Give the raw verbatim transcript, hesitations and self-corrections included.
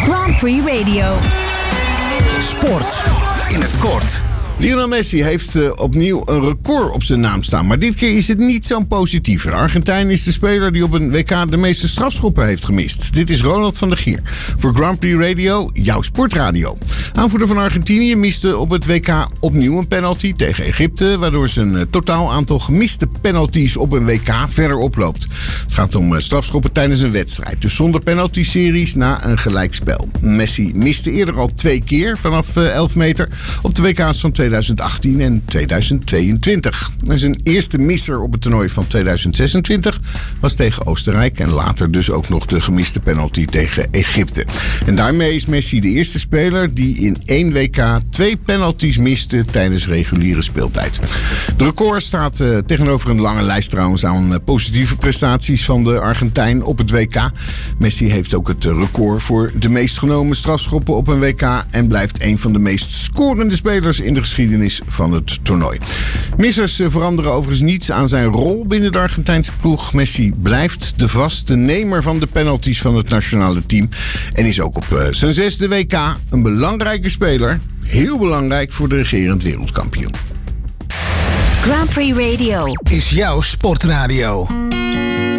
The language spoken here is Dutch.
Grand Prix Radio. Sport in het kort. Lionel Messi heeft uh, opnieuw een record op zijn naam staan. Maar dit keer is het niet zo'n positief. De Argentijn is de speler die op een W K de meeste strafschoppen heeft gemist. Dit is Ronald van der Gier. Voor Grand Prix Radio, jouw sportradio. Aanvoerder van Argentinië miste op het W K opnieuw een penalty tegen Egypte, waardoor zijn uh, totaal aantal gemiste penalties op een W K verder oploopt. Het gaat om uh, strafschoppen tijdens een wedstrijd. Dus zonder penalty-series na een gelijkspel. Messi miste eerder al twee keer vanaf uh, elf meter op de W K's van tweeduizend achttien en tweeduizend tweeëntwintig. En zijn eerste misser op het toernooi van tweeduizend zesentwintig was tegen Oostenrijk en later dus ook nog de gemiste penalty tegen Egypte. En daarmee is Messi de eerste speler die in één W K twee penalties miste tijdens reguliere speeltijd. De record staat uh, tegenover een lange lijst trouwens aan uh, positieve prestaties van de Argentijn op het W K. Messi heeft ook het uh, record voor de meest genomen strafschoppen op een W K en blijft een van de meest scorende spelers in de geschiedenis van het toernooi. Missers veranderen overigens niets aan zijn rol binnen de Argentijnse ploeg. Messi blijft de vaste nemer van de penalties van het nationale team en is ook op uh, zijn zesde W K een belangrijke speler. Heel belangrijk voor de regerend wereldkampioen. Grand Prix Radio is jouw sportradio.